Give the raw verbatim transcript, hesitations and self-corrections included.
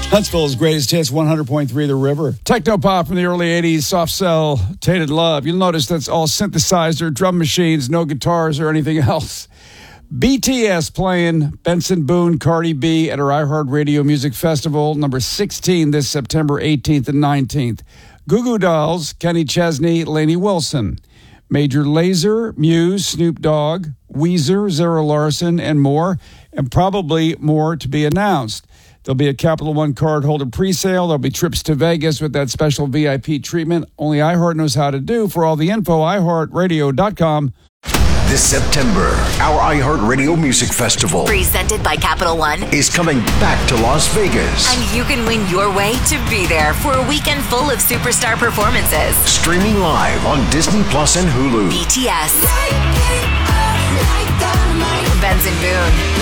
Huntsville's greatest hits, one hundred point three The River. Techno-pop from the early eighties, Soft Cell, Tainted Love. You'll notice that's all synthesizer, drum machines, no guitars or anything else. B T S playing Benson Boone, Cardi B at our iHeartRadio Music Festival, number sixteen this September eighteenth and nineteenth. Goo Goo Dolls, Kenny Chesney, Lainey Wilson. Major Lazer, Muse, Snoop Dogg, Weezer, Zara Larson, and more, and probably more to be announced. There'll be a Capital One card holder presale. There'll be trips to Vegas with that special V I P treatment only iHeart knows how to do. For all the info, i heart radio dot com. This September, our iHeartRadio Music Festival, presented by Capital One, is coming back to Las Vegas. And you can win your way to be there for a weekend full of superstar performances. Streaming live on Disney Plus and Hulu. B T S, Benson Boone,